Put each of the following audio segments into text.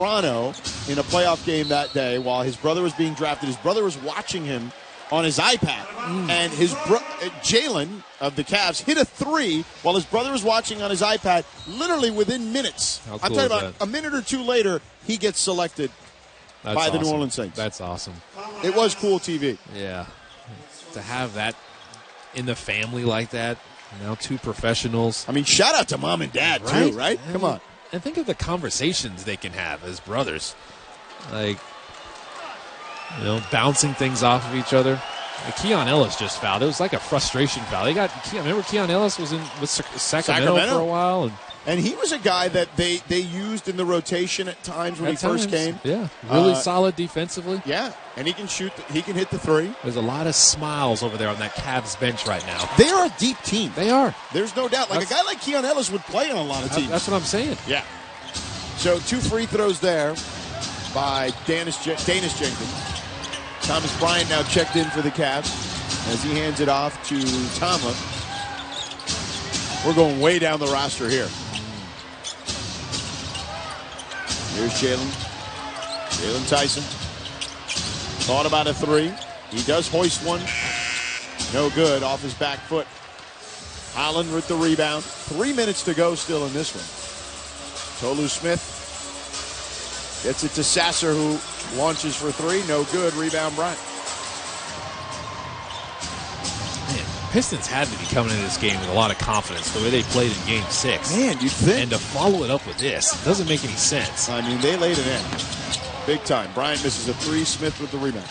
Toronto in a playoff game that day while his brother was being drafted. His brother was watching him on his iPad, and his Jalen of the Cavs hit a three while his brother was watching on his iPad literally within minutes. How cool I'm talking is about that? a minute or two later, he gets selected by the New Orleans Saints. That's awesome. It was cool TV. Yeah. To have that in the family like that, now two professionals. I mean, shout out to mom and dad, too, right? Come on. And think of the conversations they can have as brothers. Like, bouncing things off of each other. Keon Ellis just fouled. It was like a frustration foul. Remember Keon Ellis was with Sacramento for a while? And he was a guy that they used in the rotation at times when first came. Yeah, really solid defensively. Yeah, and he can shoot. He can hit the three. There's a lot of smiles over there on that Cavs bench right now. They are a deep team. They are. There's no doubt. Like a guy like Keon Ellis would play on a lot of teams. That's what I'm saying. Yeah. So 2 free throws there by Danis Jenkins. Thomas Bryant now checked in for the Cavs as he hands it off to Tama. We're going way down the roster here. Here's Jalen Tyson. Thought about a three. He does hoist one. No good, off his back foot. Holland with the rebound. 3 minutes to go still in this one. Tolu Smith gets it to Sasser, who launches for three. No good. Rebound Bryant. Pistons had to be coming into this game with a lot of confidence the way they played in Game 6. Man, you'd think. And to follow it up with this doesn't make any sense. I mean, they laid it in. Big time. Bryant misses a three. Smith with the rebound.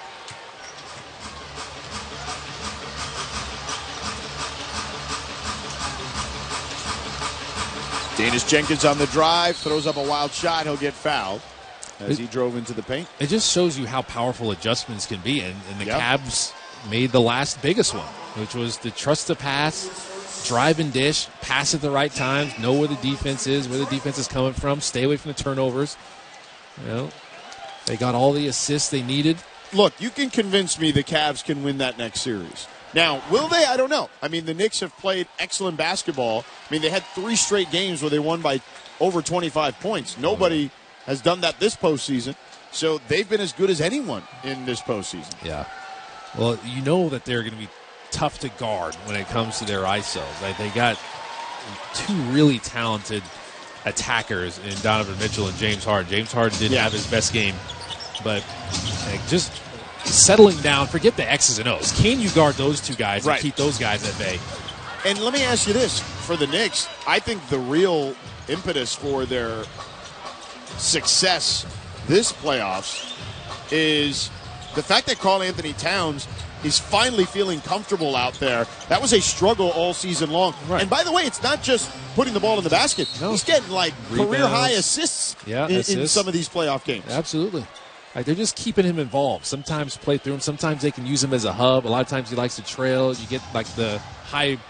Danis Jenkins on the drive. Throws up a wild shot. He'll get fouled as he drove into the paint. It just shows you how powerful adjustments can be. And the Cavs made the last biggest one, which was to trust the pass, drive and dish, pass at the right times, know where the defense is, where the defense is coming from, stay away from the turnovers. They got all the assists they needed. Look, you can convince me the Cavs can win that next series. Now, will they? I don't know. I mean, the Knicks have played excellent basketball. I mean, they had 3 straight games where they won by over 25 points. Nobody has done that this postseason. So they've been as good as anyone in this postseason. Yeah. Well, you know that they're going to be tough to guard when it comes to their ISO. They got 2 really talented attackers in Donovan Mitchell and James Harden. James Harden didn't have his best game, but just settling down, forget the X's and O's. Can you guard those 2 guys and keep those guys at bay? And let me ask you this. For the Knicks, I think the real impetus for their success this playoffs is the fact that Karl-Anthony Towns is finally feeling comfortable out there. That was a struggle all season long. Right. And by the way, it's not just putting the ball in the basket. No. He's getting career-high assists in some of these playoff games. Absolutely. They're just keeping him involved. Sometimes play through him. Sometimes they can use him as a hub. A lot of times he likes to trail. You get the high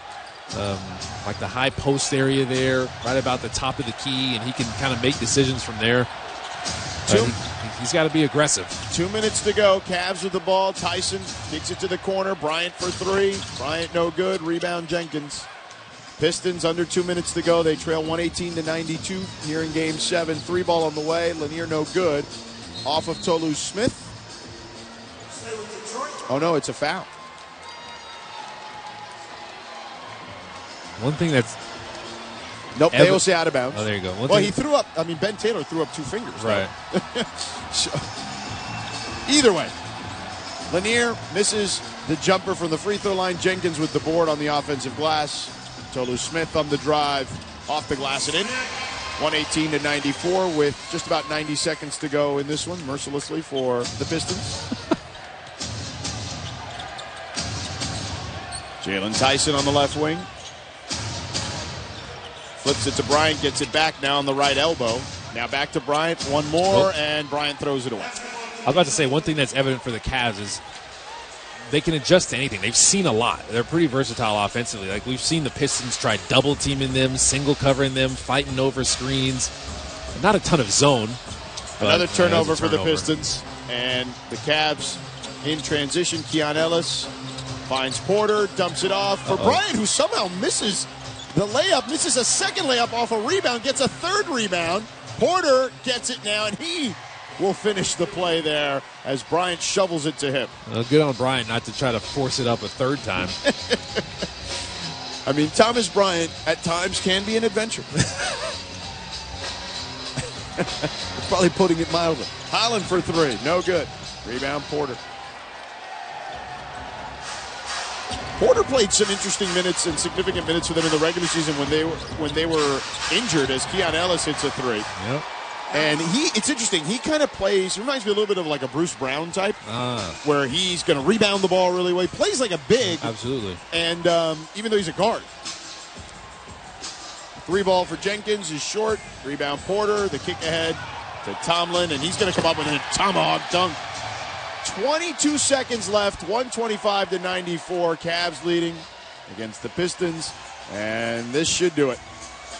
post area there, right about the top of the key, and he can kind of make decisions from there. He's got to be aggressive. 2 minutes to go. Cavs with the ball. Tyson kicks it to the corner. Bryant for three. Bryant no good. Rebound Jenkins. Pistons under 2 minutes to go. They trail 118-92 here in Game 7. 3 ball on the way. Lanier no good. Off of Tolu Smith. Oh, no, it's a foul. One thing that's... Nope, they will say out of bounds. Oh, there you go. He threw up... I mean, Ben Taylor threw up 2 fingers. Right. So, either way, Lanier misses the jumper from the free throw line. Jenkins with the board on the offensive glass. Tolu Smith on the drive. Off the glass and in. 118-94 with just about 90 seconds to go in this one, mercilessly for the Pistons. Jalen Tyson on the left wing. Flips it to Bryant, gets it back now on the right elbow. Now back to Bryant, one more, and Bryant throws it away. I was about to say, one thing that's evident for the Cavs is they can adjust to anything. They've seen a lot. They're pretty versatile offensively. Like, we've seen the Pistons try double teaming them, single covering them, fighting over screens. Not a ton of zone. Another turnover for the Pistons. And the Cavs in transition. Keon Ellis finds Porter, dumps it off for Bryant, who somehow misses the layup, misses a second layup off a rebound, gets a third rebound, Porter gets it now, and he will finish the play there as Bryant shovels it to him. Well, good on Bryant not to try to force it up a third time. I mean, Thomas Bryant at times can be an adventure. Probably putting it mildly. Holland for three. No good. Rebound, Porter. Porter played some interesting minutes and significant minutes for them in the regular season when they were injured as Keon Ellis hits a three. Yep. And it's interesting. He kind of plays, reminds me a little bit of like a Bruce Brown type, where he's going to rebound the ball really well. He plays like a big. Absolutely. And even though he's a guard. Three ball for Jenkins is short. Rebound Porter. The kick ahead to Tomlin, and he's going to come up with a tomahawk dunk. 22 seconds left, 125-94. Cavs leading against the Pistons, and this should do it.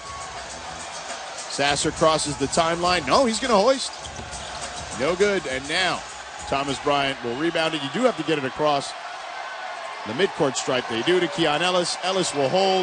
Sasser crosses the timeline. No, he's going to hoist. No good. And now Thomas Bryant will rebound it. You do have to get it across the midcourt stripe. They do to Keon Ellis. Ellis will hold.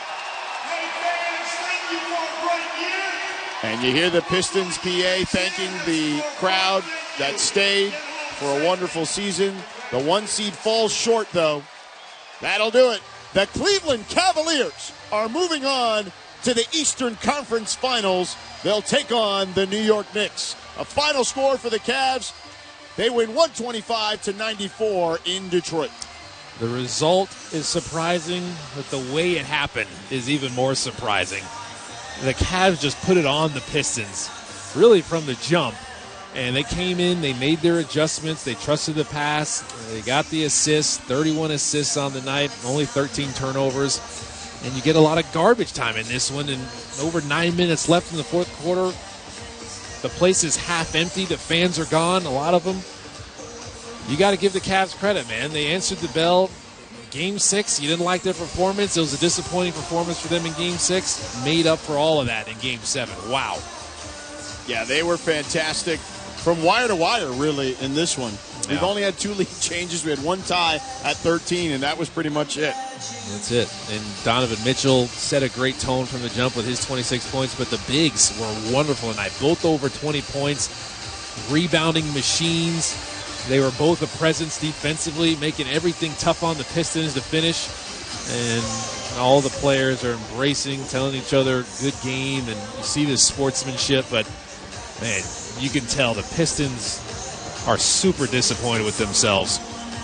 And you hear the Pistons PA thanking the crowd that stayed for a wonderful season. The 1 seed falls short, though. That'll do it. The Cleveland Cavaliers are moving on to the Eastern Conference Finals. They'll take on the New York Knicks. A final score for the Cavs. They win 125-94 in Detroit. The result is surprising, but the way it happened is even more surprising. The Cavs just put it on the Pistons, really from the jump. And they came in, they made their adjustments, they trusted the pass, they got the assists, 31 assists on the night, only 13 turnovers. And you get a lot of garbage time in this one, and over 9 minutes left in the fourth quarter. The place is half empty, the fans are gone, a lot of them. You got to give the Cavs credit, man. They answered the bell. Game 6, you didn't like their performance. It was a disappointing performance for them in Game 6. Made up for all of that in Game 7. Wow. Yeah, they were fantastic. From wire to wire, really, in this one. Yeah. We've only had 2 lead changes. We had 1 tie at 13, and that was pretty much it. That's it. And Donovan Mitchell set a great tone from the jump with his 26 points, but the bigs were wonderful tonight. Both over 20 points, rebounding machines. They were both a presence defensively, making everything tough on the Pistons to finish. And all the players are embracing, telling each other, good game, and you see this sportsmanship, but, man, you can tell the Pistons are super disappointed with themselves.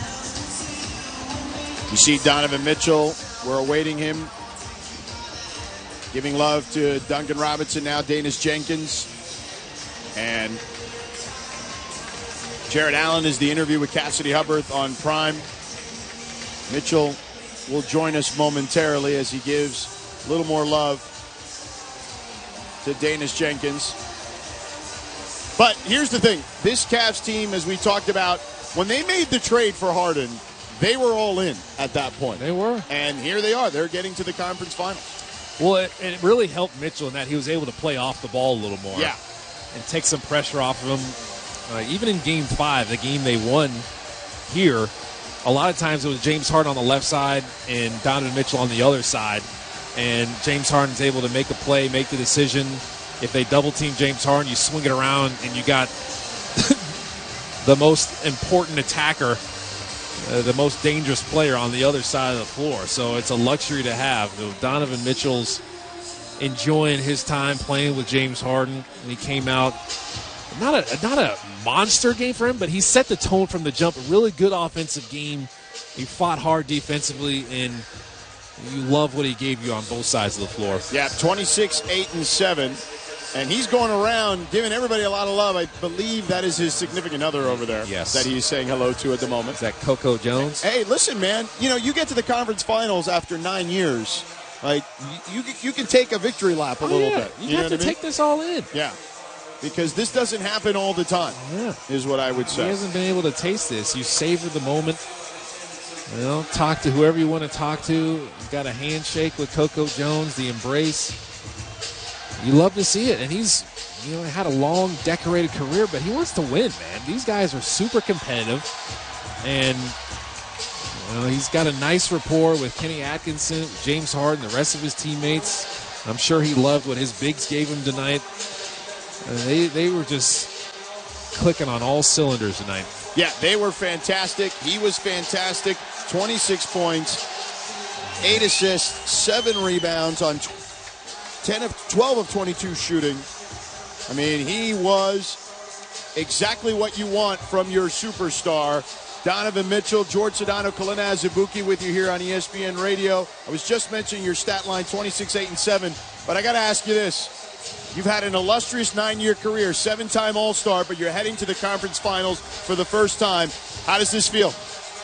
You see Donovan Mitchell. We're awaiting him. Giving love to Duncan Robinson now, Danis Jenkins. And Jared Allen is the interview with Cassidy Hubbarth on Prime. Mitchell will join us momentarily as he gives a little more love to Danis Jenkins. But here's the thing. This Cavs team, as we talked about, when they made the trade for Harden, they were all in at that point. They were. And here they are. They're getting to the conference finals. Well, it really helped Mitchell in that he was able to play off the ball a little more. Yeah. And take some pressure off of him. Even in Game 5, the game they won here, a lot of times it was James Harden on the left side and Donovan Mitchell on the other side. And James Harden's able to make a play, make the decision. If they double-team James Harden, you swing it around, and you got the most important attacker, the most dangerous player on the other side of the floor. So it's a luxury to have. Donovan Mitchell's enjoying his time playing with James Harden. And he came out, not a monster game for him, but he set the tone from the jump. A really good offensive game. He fought hard defensively, and you love what he gave you on both sides of the floor. Yeah, 26, 8, and 7. And he's going around giving everybody a lot of love. I believe that is his significant other over there. Yes. That he's saying hello to at the moment. Is that Coco Jones? Hey, listen, man. You know, you get to the conference finals after 9 years. Like, you can take a victory lap a little bit. You have to take this all in. Yeah. Because this doesn't happen all the time, is what I would say. He hasn't been able to taste this. You savor the moment. You know, talk to whoever you want to talk to. You've got a handshake with Coco Jones, the embrace. You love to see it. And he's, had a long, decorated career, but he wants to win, man. These guys are super competitive. And, he's got a nice rapport with Kenny Atkinson, James Harden, the rest of his teammates. I'm sure he loved what his bigs gave him tonight. They were just clicking on all cylinders tonight. Yeah, they were fantastic. He was fantastic. 26 points, 8 assists, 7 rebounds on 12 of 22 shooting. I mean, he was exactly what you want from your superstar. Donovan Mitchell, George Sedano, Kalina Azubuike with you here on ESPN Radio. I was just mentioning your stat line, 26, 8, and 7. But I got to ask you this. You've had an illustrious 9-year career, 7-time All-Star, but you're heading to the conference finals for the first time. How does this feel?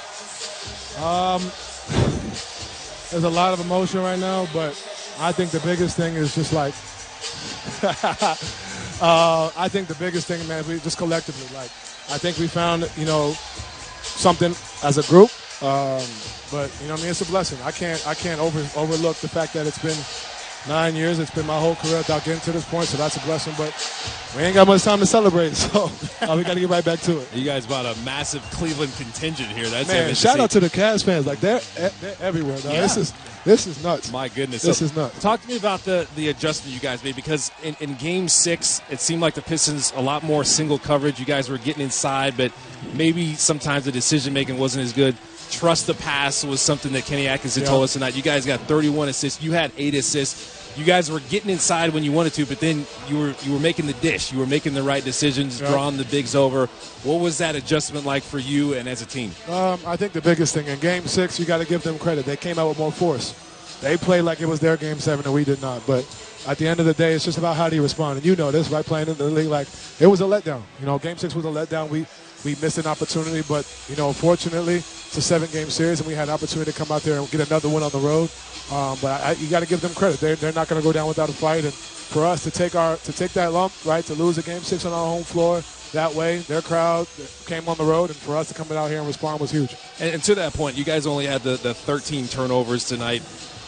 There's a lot of emotion right now, but I think the biggest thing is just like I think the biggest thing, man, we just collectively, like, I think we found, something as a group. But you know what I mean, it's a blessing. I can't overlook the fact that it's been 9 years. It's been my whole career without getting to this point, so that's a blessing. But we ain't got much time to celebrate, so we got to get right back to it. You guys brought a massive Cleveland contingent here. That's man. Shout out to the Cavs fans. Like they're everywhere. Though. Yeah. This is nuts. My goodness, this is nuts. Talk to me about the adjustment you guys made, because in Game 6, it seemed like the Pistons a lot more single coverage. You guys were getting inside, but maybe sometimes the decision making wasn't as good. Trust the pass was something that Kenny Atkinson told us tonight. You guys got 31 assists. You had 8 assists. You guys were getting inside when you wanted to, but then you were making the dish. You were making the right decisions, drawing the bigs over. What was that adjustment like for you and as a team? I think the biggest thing in Game 6, you got to give them credit. They came out with more force. They played like it was their Game 7 and we did not. But at the end of the day, it's just about how do you respond. And you know this, right? Playing in the league, like it was a letdown. Game 6 was a letdown. We missed an opportunity, but fortunately, it's a 7-game series, and we had an opportunity to come out there and get another win on the road. But you got to give them credit. They're not going to go down without a fight. And for us to take that lump, right, to lose a Game 6 on our home floor that way, their crowd came on the road, and for us to come out here and respond was huge. And to that point, you guys only had the 13 turnovers tonight.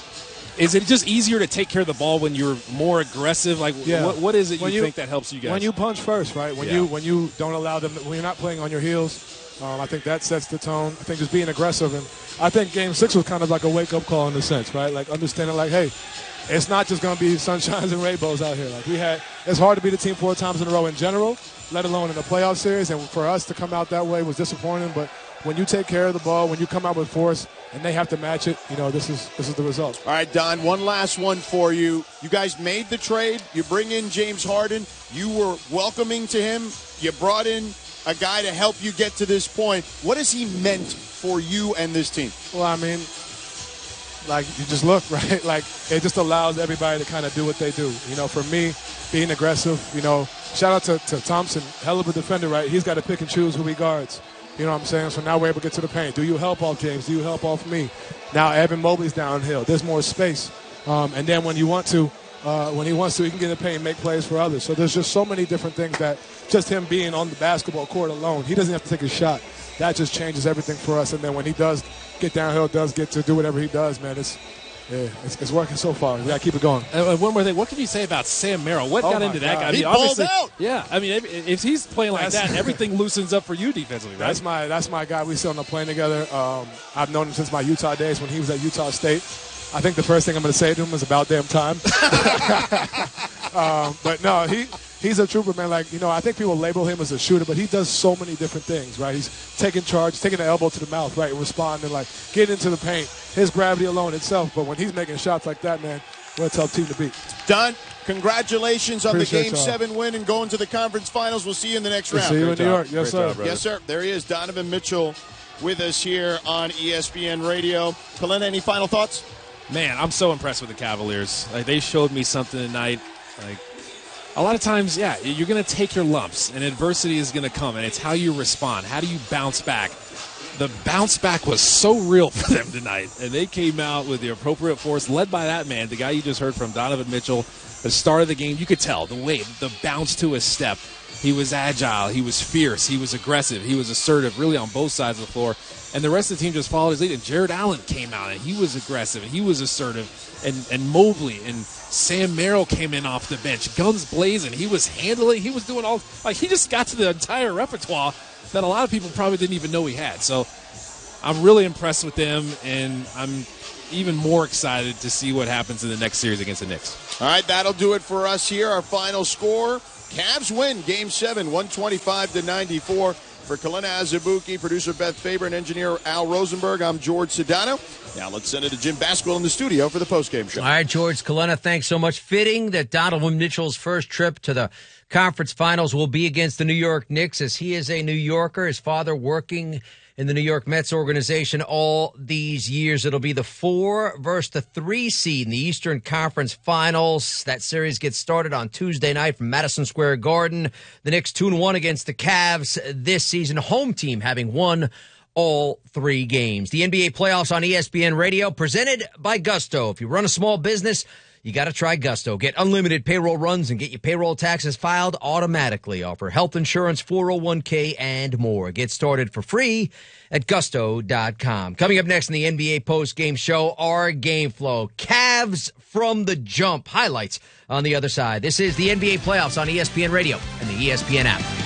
Is it just easier to take care of the ball when you're more aggressive? Like, what is it you think that helps you guys? When you punch first, right? When you don't allow them, when you're not playing on your heels, I think that sets the tone. I think just being aggressive, and I think Game 6 was kind of like a wake-up call in a sense, right? Like understanding, like, hey, it's not just going to be sunshines and rainbows out here. Like it's hard to beat a team 4 times in a row in general, let alone in a playoff series. And for us to come out that way was disappointing. But when you take care of the ball, when you come out with force, and they have to match it, this is the result. All right, Don, one last one for you. You guys made the trade. You bring in James Harden. You were welcoming to him. You brought in a guy to help you get to this point. What has he meant for you and this team? Well, I mean, like, you just look, right? Like, it just allows everybody to kind of do what they do. For me, being aggressive, shout out to Thompson, hell of a defender, right? He's got to pick and choose who he guards. You know what I'm saying? So now we're able to get to the paint. Do you help off James? Do you help off me? Now Evan Mobley's downhill. There's more space. And then when he wants to, he can get in the paint and make plays for others. So there's just so many different things that just him being on the basketball court alone, he doesn't have to take a shot. That just changes everything for us. And then when he does get downhill, does get to do whatever he does, man, it's working so far. We got to keep it going. One more thing. What can you say about Sam Merrill? What got into that guy? I mean, he balled out. Yeah. I mean, if he's playing like that, everything loosens up for you defensively, right? That's my guy. We sit on the plane together. I've known him since my Utah days when he was at Utah State. I think the first thing I'm going to say to him is about damn time. But no, he's a trooper, man. Like, I think people label him as a shooter, but he does so many different things, right? He's taking charge, taking the elbow to the mouth, right, and responding, like, getting into the paint. His gravity alone itself, but when he's making shots like that, man, we're a tough team to beat. Don, congratulations on Appreciate the Game y'all. 7 win and going to the conference finals. We'll see you in the next round. See you in New York. Yes, sir. Yes, sir. There he is, Donovan Mitchell, with us here on ESPN Radio. Kalina, any final thoughts? Man, I'm so impressed with the Cavaliers. Like, they showed me something tonight. Like, a lot of times, you're going to take your lumps, and adversity is going to come, and it's how you respond. How do you bounce back? The bounce back was so real for them tonight, and they came out with the appropriate force, led by that man, the guy you just heard from, Donovan Mitchell. The start of the game, you could tell the bounce to his step. He was agile, he was fierce, he was aggressive, he was assertive, really on both sides of the floor. And the rest of the team just followed his lead. And Jared Allen came out, and he was aggressive, and he was assertive. And Mobley and Sam Merrill came in off the bench, guns blazing. He was handling, he was doing all, like, he just got to the entire repertoire that a lot of people probably didn't even know he had. So I'm really impressed with them, and I'm even more excited to see what happens in the next series against the Knicks. All right, that'll do it for us here. Our final score, Cavs win Game 7, 125-94. For Kalina Azubuike, producer Beth Faber, and engineer Al Rosenberg, I'm George Sedano. Now let's send it to Jim Basquill in the studio for the postgame show. All right, George, Kalina, thanks so much. Fitting that Donovan Mitchell's first trip to the conference finals will be against the New York Knicks, as he is a New Yorker, his father working in the New York Mets organization all these years. It'll be the 4 versus the 3 seed in the Eastern Conference Finals. That series gets started on Tuesday night from Madison Square Garden. The Knicks 2-1 against the Cavs this season. Home team having won all 3 games. The NBA playoffs on ESPN Radio, presented by Gusto. If you run a small business, you got to try Gusto. Get unlimited payroll runs and get your payroll taxes filed automatically. Offer health insurance, 401k, and more. Get started for free at gusto.com. Coming up next in the NBA post-game show, our game flow. Cavs from the jump. Highlights on the other side. This is the NBA playoffs on ESPN Radio and the ESPN app.